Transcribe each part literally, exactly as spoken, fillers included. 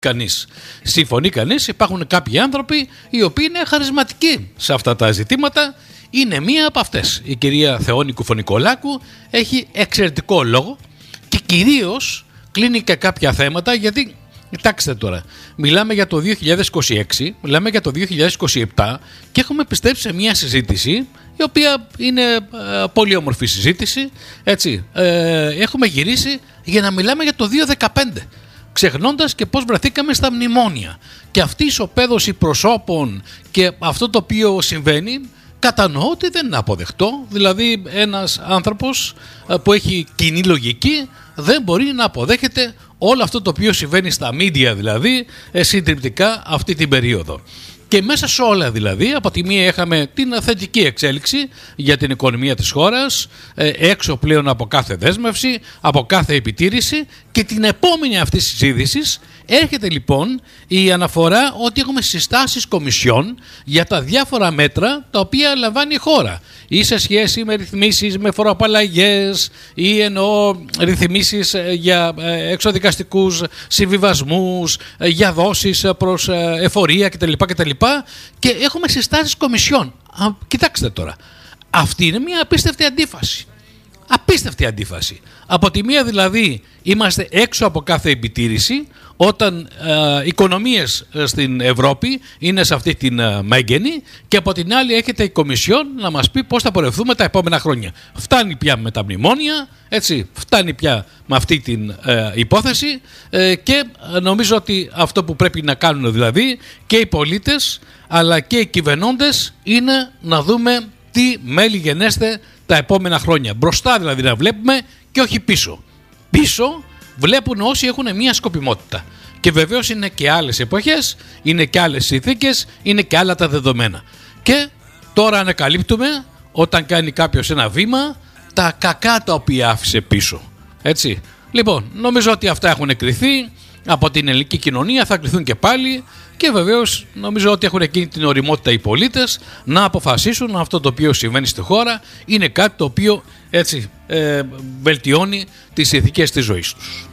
κανείς. Συμφωνεί κανείς, υπάρχουν κάποιοι άνθρωποι οι οποίοι είναι χαρισματικοί σε αυτά τα ζητήματα. Είναι μία από αυτές. Η κυρία Θεόνη Κουφωνικολάκου έχει εξαιρετικό λόγο και κυρίως κλείνει και κάποια θέματα, γιατί κοιτάξτε τώρα, μιλάμε για το δύο χιλιάδες είκοσι έξι, μιλάμε για το δύο χιλιάδες είκοσι επτά και έχουμε πιστέψει σε μια συζήτηση η οποία είναι ε, πολύ όμορφη συζήτηση, έτσι. Ε, έχουμε γυρίσει για να μιλάμε για το δύο χιλιάδες δεκαπέντε, ξεχνώντας και πώς βρεθήκαμε στα μνημόνια. Και αυτή η ισοπαίδωση προσώπων και αυτό το οποίο συμβαίνει, κατανοώ ότι δεν είναι αποδεκτό. Δηλαδή ένας άνθρωπος που έχει κοινή λογική δεν μπορεί να αποδέχεται όλο αυτό το οποίο συμβαίνει στα media, δηλαδή συντριπτικά αυτή την περίοδο. Και μέσα σε όλα δηλαδή, από τη μία είχαμε την θετική εξέλιξη για την οικονομία της χώρας, έξω πλέον από κάθε δέσμευση, από κάθε επιτήρηση, και την επόμενη αυτής της είδησης έρχεται λοιπόν η αναφορά ότι έχουμε συστάσεις κομισιών για τα διάφορα μέτρα τα οποία λαμβάνει η χώρα, ή σε σχέση με ρυθμίσεις, με φοροαπαλλαγές, ή εννοώ ρυθμίσεις για εξωδικαστικούς συμβιβασμούς, για δόσεις προς εφορία κτλ. κτλ. Και έχουμε συστάσεις κομισιών. Α, κοιτάξτε τώρα, αυτή είναι μια απίστευτη αντίφαση. Απίστευτη αντίφαση. Από τη μία δηλαδή είμαστε έξω από κάθε επιτήρηση, όταν ε, οικονομίες στην Ευρώπη είναι σε αυτή την ε, μέγενη, και από την άλλη έχετε η Κομισιόν να μας πει πώς θα πορευτούμε τα επόμενα χρόνια. Φτάνει πια με τα μνημόνια, έτσι, φτάνει πια με αυτή την ε, υπόθεση ε, και νομίζω ότι αυτό που πρέπει να κάνουν δηλαδή και οι πολίτες αλλά και οι κυβερνώντες είναι να δούμε τι μέλη γενέστε τα επόμενα χρόνια. Μπροστά δηλαδή να βλέπουμε και όχι πίσω. Πίσω βλέπουν όσοι έχουν μία σκοπιμότητα. Και βεβαίως είναι και άλλες εποχές, είναι και άλλες συνθήκες, είναι και άλλα τα δεδομένα. Και τώρα ανακαλύπτουμε, όταν κάνει κάποιος ένα βήμα, τα κακά τα οποία άφησε πίσω. Έτσι. Λοιπόν, νομίζω ότι αυτά έχουν κριθεί από την ελληνική κοινωνία, θα κριθούν και πάλι. Και βεβαίως νομίζω ότι έχουν εκείνη την ωριμότητα οι πολίτες να αποφασίσουν αυτό το οποίο συμβαίνει στη χώρα είναι κάτι το οποίο έτσι ε, βελτιώνει τις συνθήκες της ζωής τους.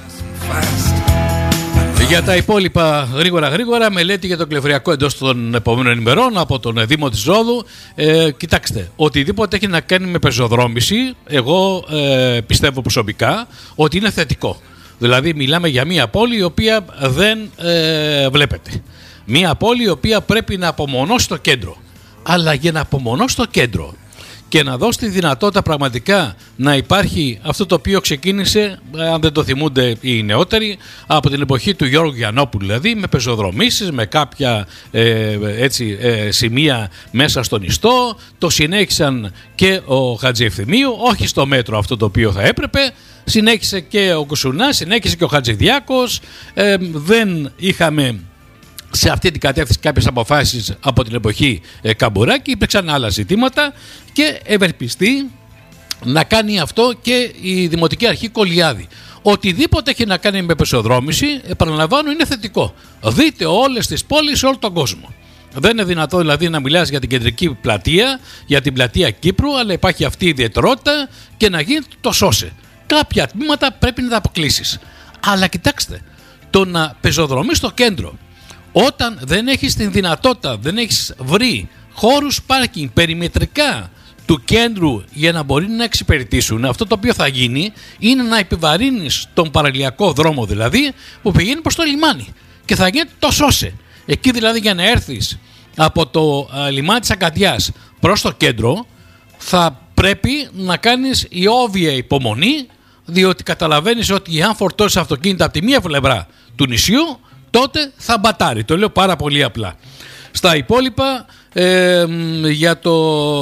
Για τα υπόλοιπα γρήγορα γρήγορα, μελέτη για το κλεφριακό εντός των επόμενων ημερών από τον Δήμο της Ρόδου. Ε, κοιτάξτε, οτιδήποτε έχει να κάνει με πεζοδρόμηση, εγώ ε, πιστεύω προσωπικά ότι είναι θετικό. Δηλαδή μιλάμε για μια πόλη η οποία δεν ε, βλέπετε. Μια πόλη η οποία πρέπει να απομονώσει το κέντρο. Αλλά για να απομονώσει το κέντρο και να δώσει τη δυνατότητα πραγματικά να υπάρχει αυτό το οποίο ξεκίνησε, αν δεν το θυμούνται οι νεότεροι, από την εποχή του Γιώργου Γιαννόπουλου, δηλαδή με πεζοδρομήσεις, με κάποια ε, έτσι, ε, σημεία μέσα στον ιστό. Το συνέχισαν και ο Χατζηευθυμίου, όχι στο μέτρο αυτό το οποίο θα έπρεπε. Συνέχισε και ο Κουσουνάς, συνέχισε και ο Χατζηδιάκος. Ε, δεν είχαμε σε αυτή την κατεύθυνση κάποιες αποφάσεις από την εποχή ε, Καμπουράκη. Υπήρξαν άλλα ζητήματα και ευελπιστεί να κάνει αυτό και η Δημοτική Αρχή Κολιάδη. Οτιδήποτε έχει να κάνει με πεζοδρόμηση, επαναλαμβάνω, είναι θετικό. Δείτε όλες τις πόλεις σε όλο τον κόσμο. Δεν είναι δυνατό δηλαδή να μιλάς για την κεντρική πλατεία, για την πλατεία Κύπρου, αλλά υπάρχει αυτή η ιδιαιτερότητα και να γίνει το σώσε. Κάποια τμήματα πρέπει να τα αποκλείσεις. Αλλά κοιτάξτε, το να πεζοδρομείς στο κέντρο, όταν δεν έχεις την δυνατότητα, δεν έχεις βρει χώρους πάρκινγκ περιμετρικά του κέντρου για να μπορεί να εξυπηρετήσουν, αυτό το οποίο θα γίνει είναι να επιβαρύνεις τον παραλιακό δρόμο δηλαδή που πηγαίνει προς το λιμάνι και θα γίνει το σώσε. Εκεί δηλαδή για να έρθεις από το α, λιμάνι της Αγκαντιάς προς το κέντρο θα πρέπει να κάνεις ιόβια υπομονή, διότι καταλαβαίνεις ότι αν φορτώσεις αυτοκίνητα από τη μία πλευρά του νησιού, τότε θα μπατάρει. Το λέω πάρα πολύ απλά. Στα υπόλοιπα, ε, για το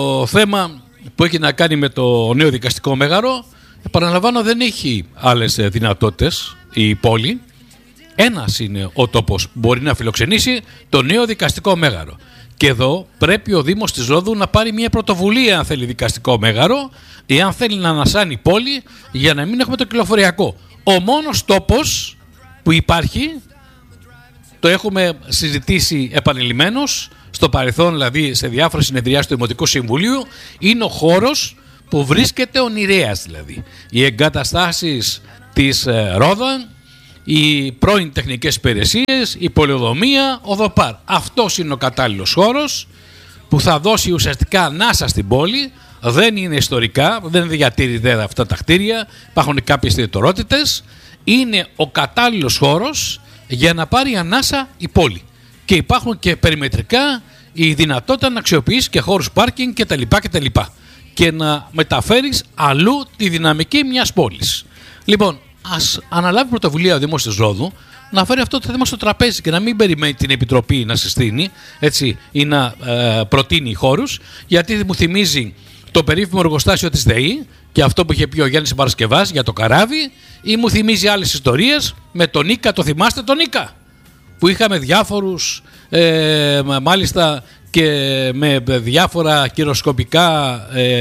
θέμα που έχει να κάνει με το νέο δικαστικό μέγαρο, επαναλαμβάνω, δεν έχει άλλες δυνατότητες η πόλη. Ένας είναι ο τόπος που μπορεί να φιλοξενήσει το νέο δικαστικό μέγαρο. Και εδώ πρέπει ο Δήμος της Ρόδου να πάρει μια πρωτοβουλία αν θέλει δικαστικό μέγαρο ή αν θέλει να ανασάνει η πόλη για να μην έχουμε το κυκλοφοριακό. Ο μόνος τόπος που υπάρχει, το έχουμε συζητήσει επανειλημμένως στο παρελθόν, δηλαδή σε διάφορες συνεδριάσεις του Δημοτικού Συμβουλίου, είναι ο χώρος που βρίσκεται ο Νηρέας, δηλαδή οι εγκαταστάσεις της Ρόδα, οι πρώην τεχνικές υπηρεσίες, η πολεοδομία, ο ΔΟΠΑΡ. Αυτός είναι ο κατάλληλος χώρος που θα δώσει ουσιαστικά ανάσα στην πόλη. Δεν είναι ιστορικά, δεν διατηρείται αυτά τα κτίρια, υπάρχουν κάποιες ιδιαιτερότητες. Είναι ο κατάλληλος χώρος για να πάρει ανάσα η πόλη. Και υπάρχουν και περιμετρικά η δυνατότητα να αξιοποιήσει και χώρους πάρκινγκ κτλ. κτλ. Και να μεταφέρεις αλλού τη δυναμική μιας πόλης. Λοιπόν, ας αναλάβει πρωτοβουλία ο Δήμος της Ρόδου να φέρει αυτό το θέμα στο τραπέζι και να μην περιμένει την Επιτροπή να συστήνει, έτσι, ή να ε, προτείνει χώρους, γιατί μου θυμίζει το περίφημο εργοστάσιο της ΔΕΗ και αυτό που είχε πει ο Γιάννης Παρασκευάς για το καράβι, ή μου θυμίζει άλλες ιστορίες με τον Ίκα, το θυμάστε τον Ίκα, που είχαμε διάφορους, ε, μάλιστα και με διάφορα κυροσκοπικά,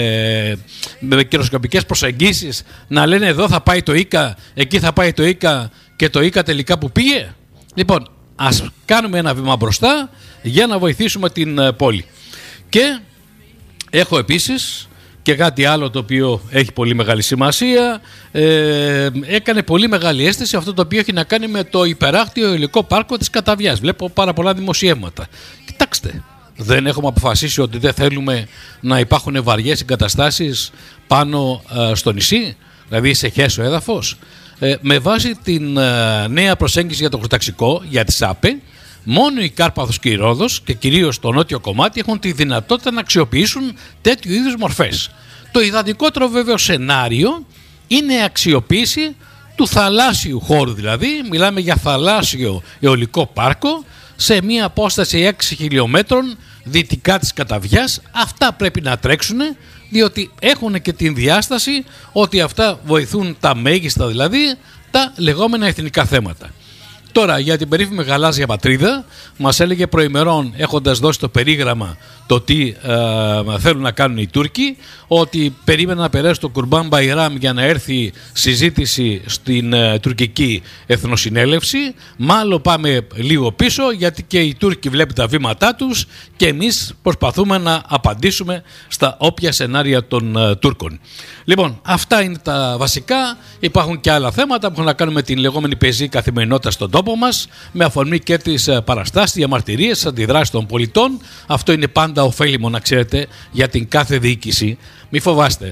ε, με κυροσκοπικές προσεγγίσεις να λένε εδώ θα πάει το Ίκα, εκεί θα πάει το Ίκα και το Ίκα τελικά που πήγε. Λοιπόν, ας κάνουμε ένα βήμα μπροστά για να βοηθήσουμε την πόλη. Και έχω επίσης και κάτι άλλο το οποίο έχει πολύ μεγάλη σημασία. Ε, έκανε πολύ μεγάλη αίσθηση αυτό το οποίο έχει να κάνει με το υπεράκτιο υλικό πάρκο της Καταβιάς. Βλέπω πάρα πολλά δημοσιεύματα. Κοιτάξτε, δεν έχουμε αποφασίσει ότι δεν θέλουμε να υπάρχουν βαριές εγκαταστάσεις πάνω ε, στο νησί, δηλαδή σε χέσο έδαφος. Ε, με βάση την ε, νέα προσέγγιση για το χωροταξικό, για τις ΑΠΕ, μόνο η Κάρπαθος και η Ρόδος και κυρίως το νότιο κομμάτι έχουν τη δυνατότητα να αξιοποιήσουν τέτοιου είδους μορφές. Το ιδανικότερο βέβαιο σενάριο είναι η αξιοποίηση του θαλάσσιου χώρου, δηλαδή μιλάμε για θαλάσσιο αιωλικό πάρκο σε μία απόσταση έξι χιλιόμετρων δυτικά της Καταβιάς. Αυτά πρέπει να τρέξουν, διότι έχουν και την διάσταση ότι αυτά βοηθούν τα μέγιστα, δηλαδή τα λεγόμενα εθνικά θέματα. Τώρα για την περίφημη γαλάζια πατρίδα μας έλεγε προημερών, έχοντας δώσει το περίγραμμα το τι ε, θέλουν να κάνουν οι Τούρκοι, ότι περίμεναν να περάσει το Κουρμπάν Μπαϊράμ για να έρθει συζήτηση στην ε, τουρκική εθνοσυνέλευση. Μάλλον πάμε λίγο πίσω, γιατί και οι Τούρκοι βλέπουν τα βήματά τους και εμείς προσπαθούμε να απαντήσουμε στα όποια σενάρια των ε, Τούρκων. Λοιπόν, αυτά είναι τα βασικά. Υπάρχουν και άλλα θέματα που έχουν να κάνουν με την λεγόμενη πεζή καθημερινότητα στον τόπο μας, με αφορμή και τις παραστάσεις, διαμαρτυρίες, τις αντιδράσεις των πολιτών. Αυτό είναι πάντα ωφέλιμο, να ξέρετε, για την κάθε διοίκηση. Μη φοβάστε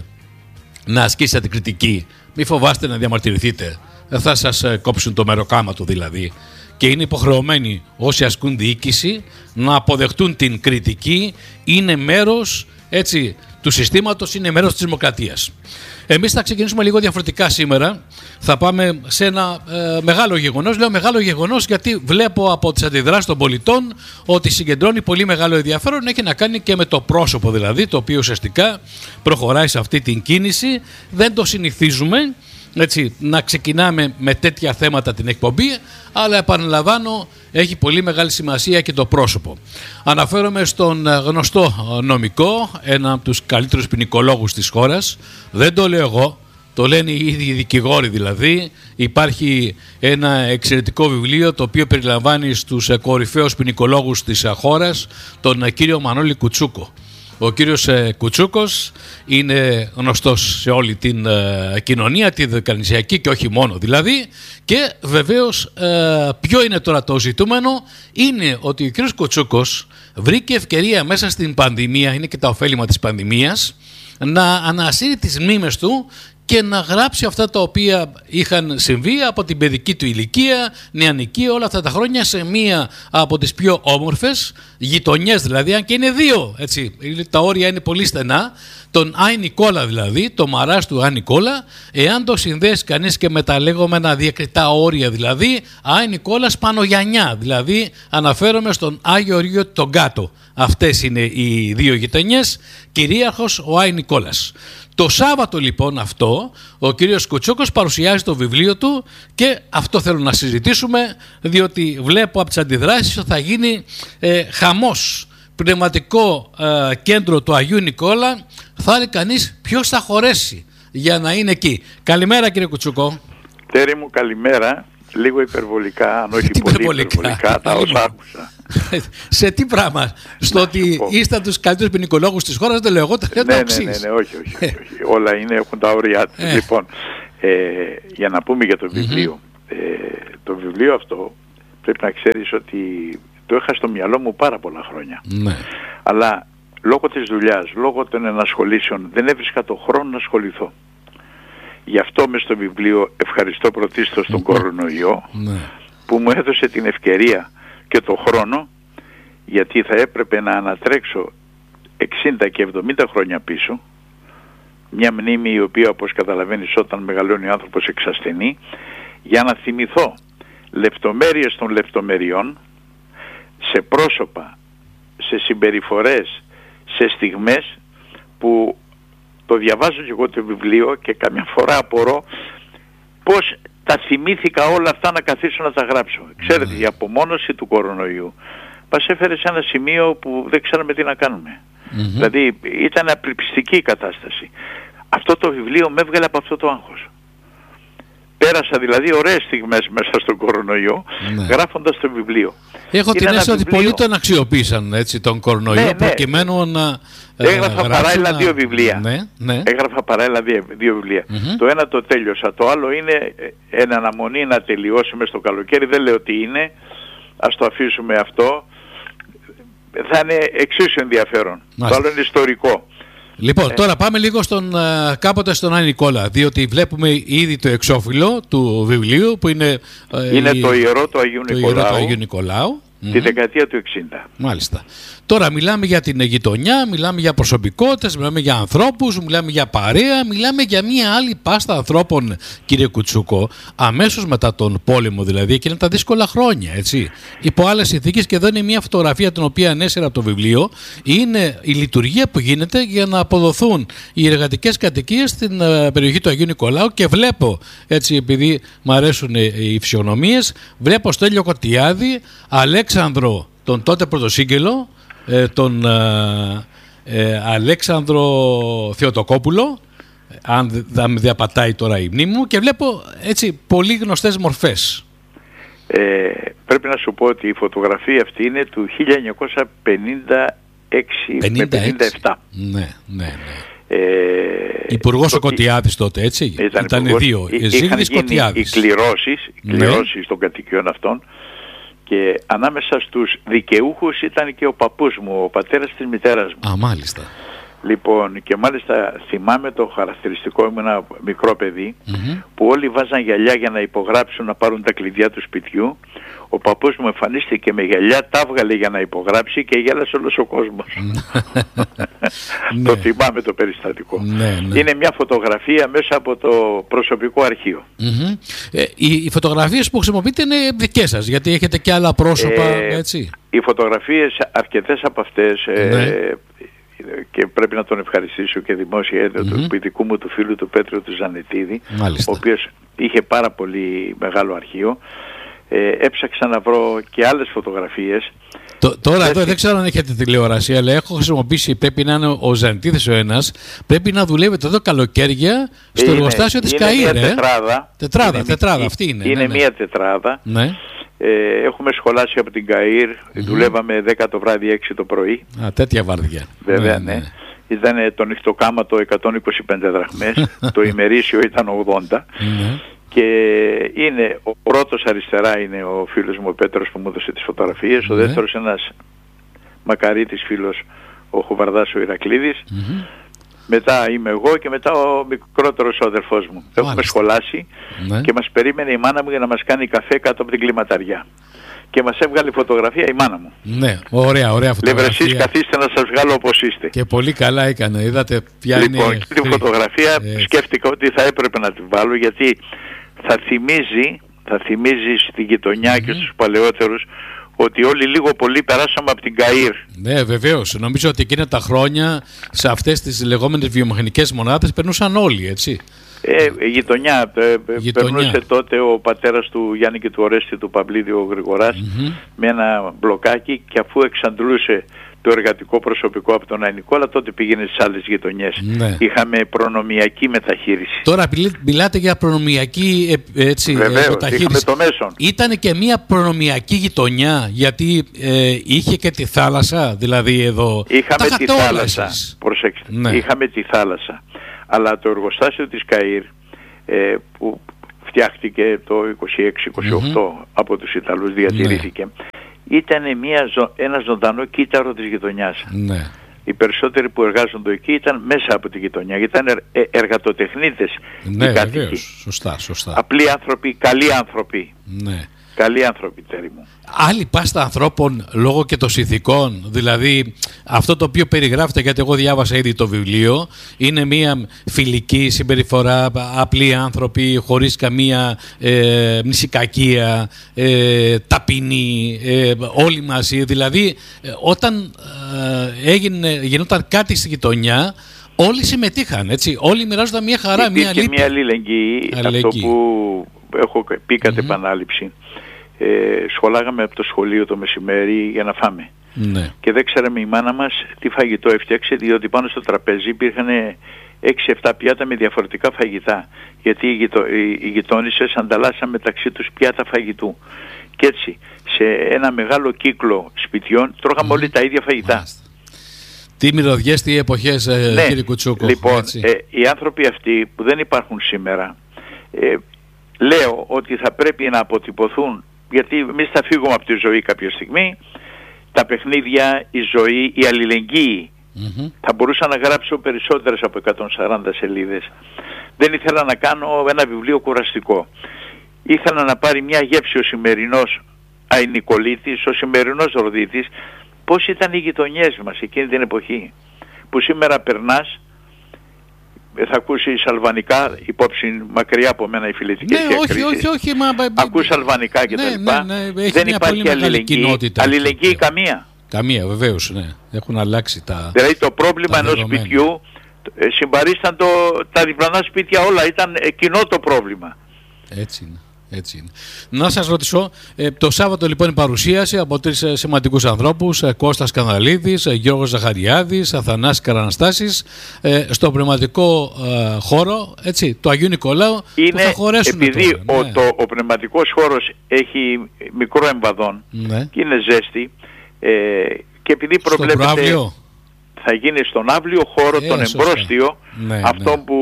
να ασκήσετε κριτική, μη φοβάστε να διαμαρτυρηθείτε. Δεν θα σας κόψουν το μεροκάματο δηλαδή. Και είναι υποχρεωμένοι όσοι ασκούν διοίκηση να αποδεχτούν την κριτική. Είναι μέρος, έτσι, του συστήματος, είναι μέρος της δημοκρατίας. Εμείς θα ξεκινήσουμε λίγο διαφορετικά σήμερα. Θα πάμε σε ένα ε, μεγάλο γεγονός. Λέω μεγάλο γεγονός γιατί βλέπω από τις αντιδράσεις των πολιτών ότι συγκεντρώνει πολύ μεγάλο ενδιαφέρον. Έχει να κάνει και με το πρόσωπο δηλαδή, το οποίο ουσιαστικά προχωράει σε αυτή την κίνηση. Δεν το συνηθίζουμε, έτσι, να ξεκινάμε με τέτοια θέματα την εκπομπή, αλλά επαναλαμβάνω, έχει πολύ μεγάλη σημασία και το πρόσωπο. Αναφέρομαι στον γνωστό νομικό, ένα από τους καλύτερους ποινικολόγους της χώρας. Δεν το λέω εγώ, το λένε οι ίδιοι δικηγόροι δηλαδή. Υπάρχει ένα εξαιρετικό βιβλίο το οποίο περιλαμβάνει στους κορυφαίους ποινικολόγους της χώρας, τον κύριο Μανώλη Κουτσούκο. Ο κύριος Κουτσούκος είναι γνωστός σε όλη την ε, κοινωνία, τη δεκανησιακή και όχι μόνο δηλαδή. Και βεβαίως ε, ποιο είναι τώρα το ζητούμενο? Είναι ότι ο κύριος Κουτσούκος βρήκε ευκαιρία μέσα στην πανδημία, είναι και τα ωφέλιμα της πανδημίας, να ανασύρει τις μνήμες του και να γράψει αυτά τα οποία είχαν συμβεί από την παιδική του ηλικία, νεανική, όλα αυτά τα χρόνια σε μία από τις πιο όμορφες γειτονιές δηλαδή, αν και είναι δύο, έτσι, τα όρια είναι πολύ στενά, τον Άι Νικόλα δηλαδή, το μαράζ του Άι Νικόλα, εάν το συνδέσει κανείς και με τα λεγόμενα διακριτά όρια δηλαδή, Άι Νικόλας Πανογιαννιά, δηλαδή αναφέρομαι στον Άγιο Ρίο τον Κάτω. Αυτές είναι οι δύο γειτονιές, κυρίαρχος ο Άι Νικόλας. Το Σάββατο λοιπόν αυτό ο κύριος Κουτσούκος παρουσιάζει το βιβλίο του και αυτό θέλω να συζητήσουμε, διότι βλέπω από τις αντιδράσεις ότι θα γίνει ε, χαμός. Πνευματικό ε, κέντρο του Αγίου Νικόλα, θα λέει κανείς ποιος θα χωρέσει για να είναι εκεί. Καλημέρα κύριε Κουτσούκο. Τέρι μου καλημέρα, λίγο υπερβολικά, αν όχι πολύ υπερβολικά, τα όσα άκουσα. Σε τι πράγμα? Στο ότι είστε τους καλύτερους ποινικολόγους της χώρας, δεν λέω εγώ, το λέω ναι, ναι, ναι, ναι, όχι, όχι, όχι, όχι. Όλα είναι, έχουν τα όρια τους. Ε. Λοιπόν, ε, για να πούμε για το βιβλίο, mm-hmm. ε, το βιβλίο αυτό πρέπει να ξέρεις ότι το είχα στο μυαλό μου πάρα πολλά χρόνια. Ναι. Αλλά λόγω της δουλειάς, λόγω των ενασχολήσεων δεν έβρισκα το χρόνο να ασχοληθώ. Γι' αυτό μες στο βιβλίο ευχαριστώ πρωτίστως τον κορονοϊό Ναι. που μου έδωσε την ευκαιρία και το χρόνο, γιατί θα έπρεπε να ανατρέξω εξήντα και εβδομήντα χρόνια πίσω, μια μνήμη η οποία, όπως καταλαβαίνεις, όταν μεγαλώνει ο άνθρωπος εξασθενεί, για να θυμηθώ λεπτομέρειες των λεπτομεριών σε πρόσωπα, σε συμπεριφορές, σε στιγμές που το διαβάζω και εγώ το βιβλίο και καμιά φορά απορώ πώς τα θυμήθηκα όλα αυτά να καθίσω να τα γράψω. Ξέρετε, η απομόνωση του κορονοϊού μας έφερε σε ένα σημείο που δεν ξέραμε τι να κάνουμε. Mm-hmm. Δηλαδή ήταν απελπιστική η κατάσταση. Αυτό το βιβλίο με έβγαλε από αυτό το άγχος. Πέρασα δηλαδή ωραίες στιγμές μέσα στον κορονοϊό, ναι, γράφοντας το βιβλίο. Έχω την αίσθηση ότι βιβλίο... πολλοί τον αξιοποίησαν, έτσι, τον κορονοϊό, ναι, ναι, προκειμένου να έγραφα ε, παράλληλα να... δύο βιβλία. Ναι, ναι. Έγραφα παράλληλα δύο, δύο βιβλία. Mm-hmm. Το ένα το τέλειωσα, το άλλο είναι εν αναμονή να τελειώσει μες στο καλοκαίρι. Δεν λέω τι είναι, ας το αφήσουμε αυτό. Θα είναι εξίσου ενδιαφέρον. Μάλιστα. Το άλλο είναι ιστορικό. Λοιπόν, τώρα πάμε λίγο στον, κάποτε στον Άγιο Νικόλα, διότι βλέπουμε ήδη το εξώφυλλο του βιβλίου που είναι... Είναι η, το ιερό του Αγίου το Νικολάου, ιερό του Αγίου Νικολάου. Τη δεκαετία του εξήντα. Μάλιστα. Τώρα μιλάμε για την γειτονιά, μιλάμε για προσωπικότητες, μιλάμε για ανθρώπους, μιλάμε για παρέα, μιλάμε για μια άλλη πάστα ανθρώπων, κύριε Κουτσούκο, αμέσως μετά τον πόλεμο δηλαδή, και είναι τα δύσκολα χρόνια, έτσι. Υπό άλλες συνθήκες, και εδώ είναι μια φωτογραφία την οποία ανέσυρα από το βιβλίο, είναι η λειτουργία που γίνεται για να αποδοθούν οι εργατικές κατοικίες στην uh, περιοχή του Αγίου Νικολάου, και βλέπω, έτσι, επειδή μου αρέσουν οι φυσιογνωμίες, βλέπω Στέλιο Κωτιάδη, Αλέξανδρο, τον τότε πρωτοσύγγελο, ε, τον ε, ε, Αλέξανδρο Θεοτοκόπουλο, αν δεν με διαπατάει τώρα η μνήμη μου, και βλέπω έτσι πολύ γνωστές μορφές. Ε, πρέπει να σου πω ότι η φωτογραφία αυτή είναι του χίλια εννιακόσια πενήντα έξι με πενήντα επτά. Ναι, ναι, ναι. Ε, Υπουργός ο Κωτιάδης τότε, έτσι. Ήταν, ήταν δύο. Είχαν γίνει οι κληρώσεις, οι κληρώσεις, ναι, των κατοικιών αυτών. Και ανάμεσα στους δικαιούχους ήταν και ο παππούς μου, ο πατέρας της μητέρας μου. Α, μάλιστα. Λοιπόν, και μάλιστα θυμάμαι το χαρακτηριστικό, ήμουν ένα μικρό παιδί, mm-hmm, που όλοι βάζαν γυαλιά για να υπογράψουν, να πάρουν τα κλειδιά του σπιτιού. Ο παππούς μου εμφανίστηκε με γυαλιά, τα έβγαλε για να υπογράψει και γέλασε όλος ο κόσμος. Το θυμάμαι το περιστατικό. Ναι, ναι. Είναι μια φωτογραφία μέσα από το προσωπικό αρχείο. Mm-hmm. Ε, οι, οι φωτογραφίες που χρησιμοποιείτε είναι δικές σας, γιατί έχετε και άλλα πρόσωπα, ε, έτσι. Οι φωτογραφίες, αρκετές από αυτές, ναι, ε, και πρέπει να τον ευχαριστήσω και δημόσια, mm-hmm, του ποιητικού μου του φίλου του Πέτρου του Ζανετίδη, μάλιστα, ο οποίος είχε πάρα πολύ μεγάλο αρχείο. Ε, έψαξα να βρω και άλλες φωτογραφίες. Το, τώρα Έτσι. Εδώ δεν ξέρω αν έχετε τηλεόραση, αλλά έχω χρησιμοποιήσει, πρέπει να είναι ο Ζανετίδης ο ένας, πρέπει να δουλεύετε εδώ καλοκαίρια στο είναι, εργοστάσιο της ΚΑΙΡ. Είναι μια τετράδα. Τετράδα, είναι, τετράδα, αυτή είναι. Είναι ναι, ναι. μια τετράδα. Ναι. Ε, έχουμε σχολάσει από την ΚΑΙΡ, mm-hmm, δουλεύαμε δέκα το βράδυ, έξι το πρωί. Α, τέτοια βάρδια. Βέβαια, ναι. ναι. ναι. Ήταν το νυχτοκάματο εκατόν είκοσι πέντε δραχμές, το ημερήσιο ήταν ογδόντα. Ναι. Και είναι ο πρώτος αριστερά είναι ο φίλος μου ο Πέτρος που μου έδωσε τις φωτογραφίες, ναι, ο δεύτερος ένας μακαρίτης φίλος, ο Χουβαρδάς ο Ηρακλήδης, mm-hmm, μετά είμαι εγώ και μετά ο μικρότερος ο αδερφός μου. Μάλιστα. Έχουμε σχολάσει, ναι, και μας περίμενε η μάνα μου για να μας κάνει καφέ κάτω από την κλιματαριά. Και μας έβγαλε φωτογραφία η μάνα μου. Ναι, ωραία, ωραία φωτογραφία. Λέει, εσείς καθίστε να σας βγάλω όπως είστε. Και πολύ καλά έκανε, είδατε ποια λοιπόν, είναι... Λοιπόν, τη φωτογραφία ε... σκέφτηκα ότι θα έπρεπε να την βάλω, γιατί θα θυμίζει, θα θυμίζει στη γειτονιά, mm-hmm, και στους παλαιότερους ότι όλοι λίγο πολύ περάσαμε από την ΚΑΙΡ. Ναι, βεβαίως. Νομίζω ότι εκείνα τα χρόνια σε αυτές τις λεγόμενες βιομηχανικές μονάδες περνούσαν όλοι, έτσι. Ε, γειτονιά. γειτονιά. Περνούσε τότε ο πατέρας του Γιάννη και του Ορέστη του Παμπλίδη ο Γρηγοράς, mm-hmm, με ένα μπλοκάκι, και αφού εξαντλούσε το εργατικό προσωπικό από τον Άγιο Νικόλα, τότε πήγαινε στις άλλες γειτονιές. Ναι. Είχαμε προνομιακή μεταχείριση. Τώρα μιλάτε για προνομιακή, έτσι, βεβαίως, μεταχείριση. Είχαμε το μέσον. Ήταν και μια προνομιακή γειτονιά, γιατί ε, είχε και τη θάλασσα, δηλαδή εδώ. Είχαμε τη θάλασσα. Προσέξτε. Ναι. Είχαμε τη θάλασσα. Αλλά το εργοστάσιο της ΚΑΙΡ, ε, που φτιάχτηκε το είκοσι έξι είκοσι οκτώ mm-hmm. από τους Ιταλούς, διατηρήθηκε. Ναι. Ήταν μια, ένα ζωντανό κύτταρο της γειτονιάς. Ναι. Οι περισσότεροι που εργάζονται εκεί ήταν μέσα από τη γειτονιά, γιατί ήταν ε, εργατοτεχνίτες. Ναι, βεβαίως. Σωστά, σωστά. Απλοί άνθρωποι, καλοί άνθρωποι. Ναι. Καλοί άνθρωποι, Τέρι μου. Άλλη πάστα ανθρώπων λόγω και των συνθηκών, δηλαδή αυτό το οποίο περιγράφεται, γιατί εγώ διάβασα ήδη το βιβλίο, είναι μια φιλική συμπεριφορά, απλοί άνθρωποι χωρίς καμία ε, μνησικακία, ε, ταπεινή, ε, όλοι μαζί. Δηλαδή ε, όταν ε, έγινε, γινόταν κάτι στη γειτονιά, όλοι συμμετείχαν, έτσι, όλοι μοιράζονταν μια χαρά, μια λύπη. Και μια αλληλεγγύη, αυτό που έχω πει κατ' επανάληψη. Ε, σχολάγαμε από το σχολείο το μεσημέρι για να φάμε. Ναι. Και δεν ξέραμε η μάνα μας τι φαγητό έφτιαξε, διότι πάνω στο τραπέζι υπήρχαν έξι εφτά πιάτα με διαφορετικά φαγητά. Γιατί οι, γειτο, οι, οι γειτόνισσες ανταλλάσσαν μεταξύ τους πιάτα φαγητού. Και έτσι, σε ένα μεγάλο κύκλο σπιτιών τρώγαμε mm. όλοι τα ίδια φαγητά. Μάλιστα. Τι μυρωδιές, τι εποχές, ε, ναι. κύριε Κουτσούκο. Λοιπόν, ε, οι άνθρωποι αυτοί που δεν υπάρχουν σήμερα, ε, λέω ότι θα πρέπει να αποτυπωθούν, γιατί εμείς θα φύγουμε από τη ζωή κάποια στιγμή, τα παιχνίδια, η ζωή, η αλληλεγγύη. Mm-hmm. Θα μπορούσα να γράψω περισσότερες από εκατόν σαράντα σελίδες. Δεν ήθελα να κάνω ένα βιβλίο κουραστικό. Ήθελα να πάρει μια γεύση ο σημερινός Αϊνικολίτης, ο σημερινός Ροδίτης, πώς ήταν οι γειτονιές μας εκείνη την εποχή. Που σήμερα περνάς, θα ακούσει αλβανικά, υπόψη μακριά από μένα οι φιλετικές ναι, διακρίσεις. Όχι, όχι, όχι. Μα... Ακούς αλβανικά και ναι, τα λοιπά. Ναι, ναι, ναι, δεν υπάρχει αλληλεγγύη. Αλληλεγγύη ναι. καμία. Καμία, βεβαίως, ναι. Έχουν αλλάξει τα... Δηλαδή το πρόβλημα ενός σπιτιού ε, συμπαρίσταν το, τα διπλανά σπίτια όλα. Ήταν ε, κοινό το πρόβλημα. Έτσι είναι. Έτσι είναι. Να σας ρωτήσω, ε, το Σάββατο λοιπόν η παρουσίαση από τρεις ε, σημαντικούς ανθρώπους, ε, Κώστας Κανδαλίδης, ε, Γιώργος Ζαχαριάδης, Αθανάσης Καραναστάσης, ε, στο πνευματικό ε, χώρο, έτσι, του Αγίου Νικολάου, είναι, που θα χωρέσουν επειδή τώρα, ο, ναι. το, ο πνευματικός χώρος έχει μικρό εμβαδόν ναι. και είναι ζέστη, ε, και επειδή προβλέπεται θα γίνει στον αύλιο χώρο, ε, τον εμπρόστιο, ναι, αυτό ναι. που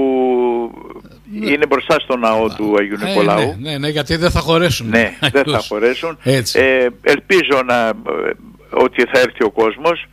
ναι. είναι μπροστά στο ναό του Αγίου ε, Νικολάου. Ναι, ναι, ναι, γιατί δεν θα χωρέσουν. Ναι, δεν θα χωρέσουν. Ε, ελπίζω να, ότι θα έρθει ο κόσμος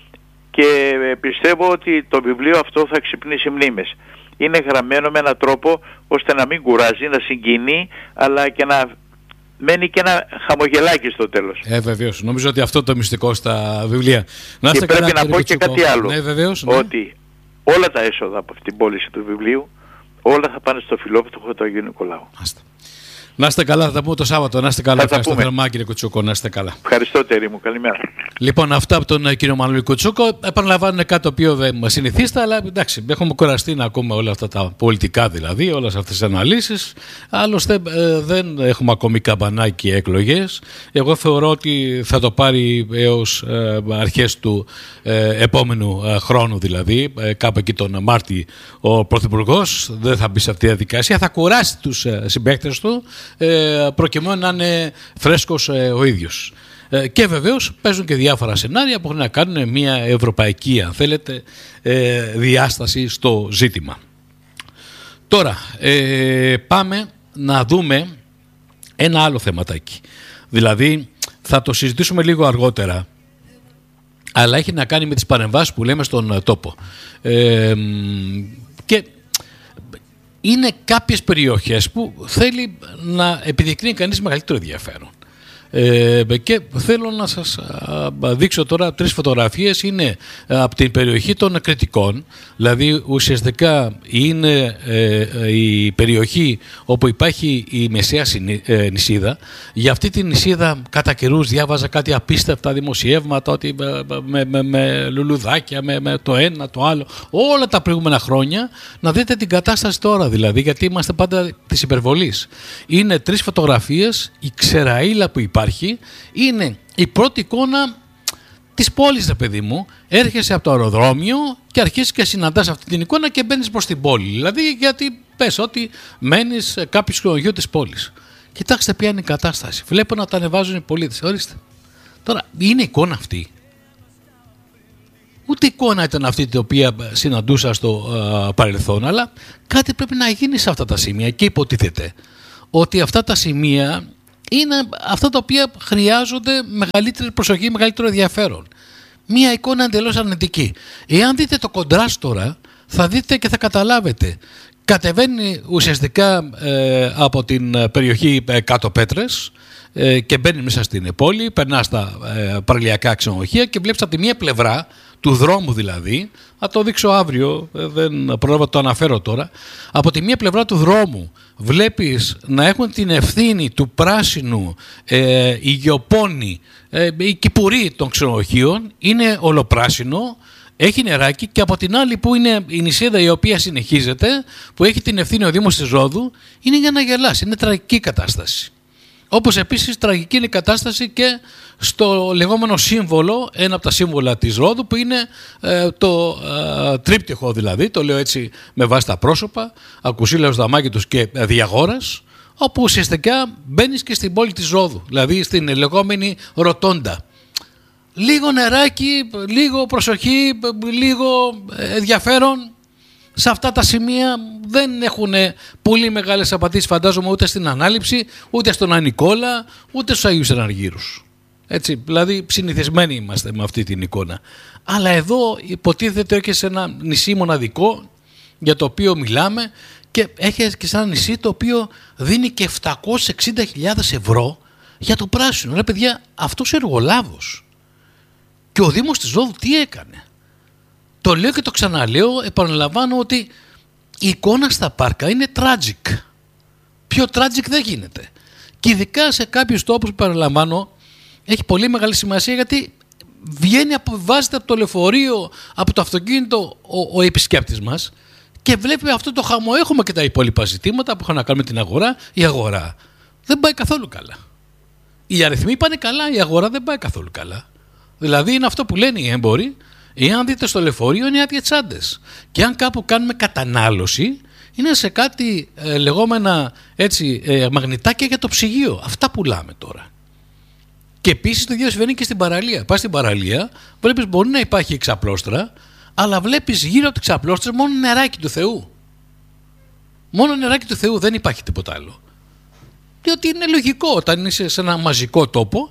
και πιστεύω ότι το βιβλίο αυτό θα ξυπνήσει μνήμες. Είναι γραμμένο με έναν τρόπο ώστε να μην κουράζει, να συγκινεί, αλλά και να μένει και ένα χαμογελάκι στο τέλος. Ε, βεβαίως. Νομίζω ότι αυτό το μυστικό στα βιβλία. Να και πρέπει να πω και κάτι άλλο. Ναι, βεβαίως, ναι. Ότι όλα τα έσοδα από την πώληση του βιβλίου, όλα θα πάνε στο φιλόφτωχο του Αγίου Νικολάου. Άστε. Να είστε καλά, θα τα πούμε το Σάββατο. Να είστε καλά. Ευχαριστώ θερμά, κύριε Κουτσούκο. Να είστε καλά. Ευχαριστώ, Τέρι μου. Καλημέρα. Λοιπόν, αυτά από τον κύριο Μανώλη Κουτσούκο. Επαναλαμβάνουν κάτι το οποίο δεν μα συνηθίστα, αλλά εντάξει, έχουμε κουραστεί να ακούμε όλα αυτά τα πολιτικά δηλαδή, όλες αυτές τις αναλύσεις. Άλλωστε, ε, δεν έχουμε ακόμη καμπανάκι εκλογές. Εγώ θεωρώ ότι θα το πάρει έως ε, αρχές του ε, επόμενου ε, χρόνου, δηλαδή, ε, κάπου εκεί τον Μάρτι, ο Πρωθυπουργός. Δεν θα μπει σε αυτή τη διαδικασία. Θα κουράσει τους ε, συμπαίκτες του. Ε, προκειμένου να είναι φρέσκος ε, ο ίδιος. Ε, και βεβαίως παίζουν και διάφορα σενάρια που έχουν να κάνουν μια ευρωπαϊκή, αν θέλετε, ε, διάσταση στο ζήτημα. Τώρα ε, πάμε να δούμε ένα άλλο θεματάκι. Δηλαδή θα το συζητήσουμε λίγο αργότερα, αλλά έχει να κάνει με τις παρεμβάσεις που λέμε στον τόπο. Ε, και είναι κάποιες περιοχές που θέλει να επιδεικνύει κανείς μεγαλύτερο ενδιαφέρον. Ε, και θέλω να σας α, δείξω τώρα τρεις φωτογραφίες. Είναι α, από την περιοχή των Κρητικών, δηλαδή ουσιαστικά είναι ε, η περιοχή όπου υπάρχει η Μεσαία ε, νησίδα. Για αυτή την νησίδα κατά καιρούς διάβαζα κάτι απίστευτα δημοσιεύματα, ότι με, με, με λουλουδάκια, με, με το ένα το άλλο, όλα τα προηγούμενα χρόνια. Να δείτε την κατάσταση τώρα δηλαδή, γιατί είμαστε πάντα της υπερβολής. Είναι τρεις φωτογραφίες, η ξεραΐλα που υπάρχει. Υπάρχει, είναι η πρώτη εικόνα της πόλης, ρε παιδί μου. Έρχεσαι από το αεροδρόμιο και αρχίζεις και συναντάς αυτή την εικόνα και μπαίνεις προς την πόλη. Δηλαδή, γιατί πες ότι μένεις κάποιο χειρουργείο της πόλης. Κοιτάξτε ποια είναι η κατάσταση. Βλέπω να τα ανεβάζουν οι πολίτες. Ορίστε. Τώρα, είναι εικόνα αυτή. Ούτε εικόνα ήταν αυτή την οποία συναντούσα στο uh, παρελθόν, αλλά κάτι πρέπει να γίνει σε αυτά τα σημεία και υποτίθεται ότι αυτά τα σημεία είναι αυτά τα οποία χρειάζονται μεγαλύτερη προσοχή, μεγαλύτερο ενδιαφέρον. Μία εικόνα εντελώς αρνητική. Εάν δείτε το κοντράστ τώρα, θα δείτε και θα καταλάβετε. Κατεβαίνει ουσιαστικά ε, από την περιοχή ε, κάτω Πέτρες ε, και μπαίνει μέσα στην πόλη, περνά στα ε, παραλιακά ξενοδοχεία και βλέπεις από τη μία πλευρά του δρόμου δηλαδή, θα το δείξω αύριο, ε, δεν πρόλαβα το αναφέρω τώρα, από τη μία πλευρά του δρόμου βλέπεις να έχουν την ευθύνη του πράσινου ε, οι γεωπόνοι, ε, οι κυπουροί των ξενοδοχείων, είναι ολοπράσινο, έχει νεράκι, και από την άλλη που είναι η νησίδα η οποία συνεχίζεται, που έχει την ευθύνη ο Δήμος της Ρόδου, είναι για να γελάσει, είναι τραγική κατάσταση. Όπως επίσης τραγική είναι η κατάσταση και στο λεγόμενο σύμβολο, ένα από τα σύμβολα της Ρόδου, που είναι ε, το ε, τρίπτυχο δηλαδή, το λέω έτσι με βάση τα πρόσωπα, Ακουσίλαος, Δαμάκητος και Διαγόρας, όπου ουσιαστικά μπαίνεις και στην πόλη της Ρόδου, δηλαδή στην λεγόμενη Ροτόντα. Λίγο νεράκι, λίγο προσοχή, λίγο ενδιαφέρον. Σε αυτά τα σημεία δεν έχουν πολύ μεγάλες απαντήσεις, φαντάζομαι, ούτε στην ανάληψη, ούτε στον Ανικόλα, ούτε στους Αγίους Εναργύρους. Έτσι, δηλαδή συνηθισμένοι είμαστε με αυτή την εικόνα. Αλλά εδώ υποτίθεται ότι έχει ένα νησί μοναδικό για το οποίο μιλάμε, και έχει και σαν νησί το οποίο δίνει και επτακόσιες εξήντα χιλιάδες ευρώ για το πράσινο. Ρε παιδιά, αυτός ο εργολάβος και ο Δήμος της Ρόδου τι έκανε? Το λέω και το ξαναλέω, επαναλαμβάνω ότι η εικόνα στα πάρκα είναι tragic. Πιο tragic δεν γίνεται. Και ειδικά σε κάποιους τόπους που, παραλαμβάνω, έχει πολύ μεγάλη σημασία, γιατί βγαίνει, αποβάζεται από το λεωφορείο, από το αυτοκίνητο ο, ο επισκέπτης μας και βλέπει αυτό το χαμό. Έχουμε και τα υπόλοιπα ζητήματα που έχουν να κάνουν με την αγορά. Η αγορά δεν πάει καθόλου καλά. Οι αριθμοί πάνε καλά, η αγορά δεν πάει καθόλου καλά. Δηλαδή είναι αυτό που λένε οι έμποροι, εάν δείτε στο λεωφορείο είναι άδειες τσάντες. Και αν κάπου κάνουμε κατανάλωση, είναι σε κάτι ε, λεγόμενα έτσι, ε, μαγνητάκια για το ψυγείο. Αυτά πουλάμε τώρα. Και επίσης το ίδιο συμβαίνει και στην παραλία. Πας στην παραλία, βλέπεις μπορεί να υπάρχει εξαπλώστρα, αλλά βλέπεις γύρω από τις εξαπλώστρες μόνο νεράκι του Θεού. Μόνο νεράκι του Θεού, δεν υπάρχει τίποτα άλλο. Διότι είναι λογικό, όταν είσαι σε ένα μαζικό τόπο,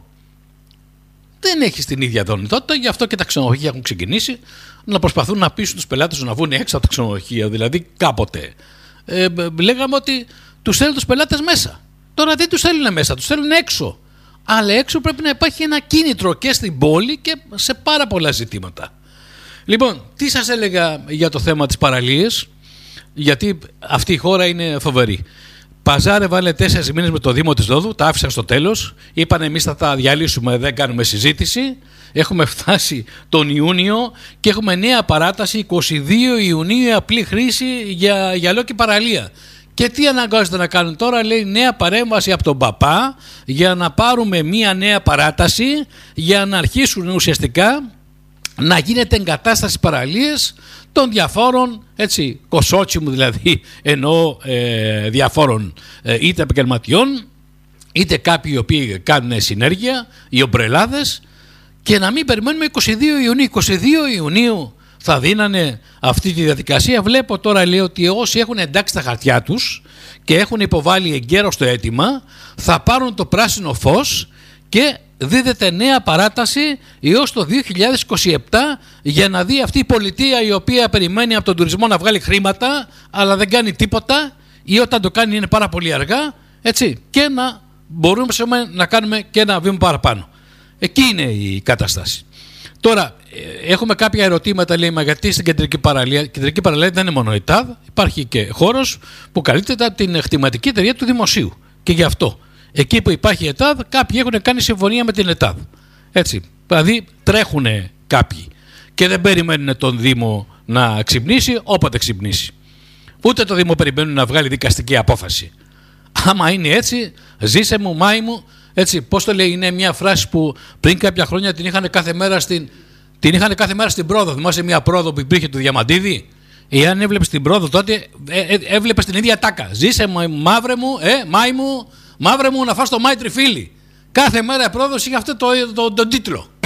δεν έχεις την ίδια δονητότητα, γι' αυτό και τα ξενοδοχεία έχουν ξεκινήσει να προσπαθούν να πείσουν τους πελάτες να βγουν έξω από τα ξενοδοχεία. Δηλαδή κάποτε ε, λέγαμε ότι τους στέλνουν τους πελάτες μέσα. Τώρα δεν τους στέλνουν μέσα, τους στέλνουν έξω. Αλλά έξω πρέπει να υπάρχει ένα κίνητρο και στην πόλη και σε πάρα πολλά ζητήματα. Λοιπόν, τι σας έλεγα για το θέμα της παραλίας, γιατί αυτή η χώρα είναι φοβερή. Παζάρε βάλε τέσσερις μήνες με το Δήμο της Ρόδου, τα άφησαν στο τέλος. Είπαν εμείς θα τα διαλύσουμε, δεν κάνουμε συζήτηση. Έχουμε φτάσει τον Ιούνιο και έχουμε νέα παράταση εικοστή δεύτερη Ιουνίου απλή χρήση για γυαλό και παραλία. Και τι αναγκάζεται να κάνουν τώρα? Λέει νέα παρέμβαση από τον Παπά για να πάρουμε μία νέα παράταση για να αρχίσουν ουσιαστικά να γίνεται εγκατάσταση παραλίες των διαφόρων, έτσι, κοσότσιμου δηλαδή, εννοώ ε, διαφόρων ε, είτε επαγγελματιών, είτε κάποιοι οι οποίοι κάνουν συνέργεια, οι ομπρελάδες, και να μην περιμένουμε εικοστή δεύτερη Ιουνίου. εικοστή δεύτερη Ιουνίου θα δίνανε αυτή τη διαδικασία. Βλέπω τώρα, λέει, ότι όσοι έχουν εντάξει τα χαρτιά τους και έχουν υποβάλει εγκαίρως το αίτημα, θα πάρουν το πράσινο φως και δίδεται νέα παράταση έως το δύο χιλιάδες είκοσι επτά για να δει αυτή η πολιτεία η οποία περιμένει από τον τουρισμό να βγάλει χρήματα αλλά δεν κάνει τίποτα, ή όταν το κάνει είναι πάρα πολύ αργά, έτσι, και να μπορούμε να κάνουμε και ένα βήμα παραπάνω. Εκεί είναι η κατάσταση. Τώρα έχουμε κάποια ερωτήματα, λέει, μα γιατί στην κεντρική παραλία? Η κεντρική παραλία δεν είναι μόνο η ΤΑΔ, υπάρχει και χώρος που καλύπτεται από την χρηματική εταιρεία του Δημοσίου, και γι' αυτό εκεί που υπάρχει η ΕΤΑΔ, κάποιοι έχουν κάνει συμφωνία με την ΕΤΑΔ. Έτσι. Δηλαδή τρέχουν κάποιοι και δεν περιμένουν τον Δήμο να ξυπνήσει όποτε ξυπνήσει. Ούτε το Δήμο περιμένουν να βγάλει δικαστική απόφαση. Άμα είναι έτσι, ζήσε μου, μάη μου. Έτσι, πώς το λέει, είναι μια φράση που πριν κάποια χρόνια την είχαν κάθε μέρα στην, την είχαν κάθε μέρα στην πρόοδο. Θυμάσαι μια πρόοδο που υπήρχε του Διαμαντίδη? Εάν έβλεπες την πρόοδο τότε, ε, ε, έβλεπες την ίδια τάκα. Ζήσε μου, μαύρε μου, ε, μάη μου. Μαύρε μου να φας το Μάη Τριφύλι. Κάθε μέρα η πρόοδος είχε αυτό το, το, το, τον τίτλο.